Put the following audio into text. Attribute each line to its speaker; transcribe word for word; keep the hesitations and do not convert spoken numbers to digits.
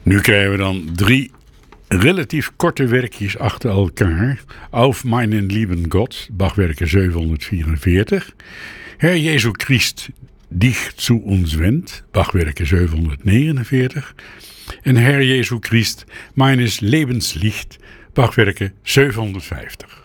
Speaker 1: Nu krijgen we dan drie relatief korte werkjes achter elkaar. Auf meinen lieben Gott, Bachwerken zevenhonderdvierenveertig. Herr Jesu Christ, dich zu uns wendt, Bachwerken zevenhonderdnegenenveertig. En Herr Jesu Christ, meines Lebenslicht, Bachwerken zevenhonderdvijftig.